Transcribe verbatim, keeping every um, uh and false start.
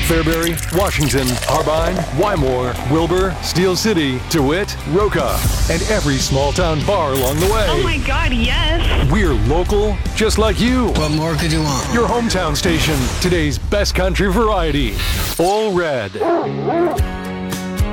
Fairbury, Washington, Harbine, Wymore, Wilbur, Steel City, DeWitt, Roca, and every small town bar along the way. Oh my God, yes. We're local, just like you. What more could you want? Your hometown station, today's best country variety. All Red.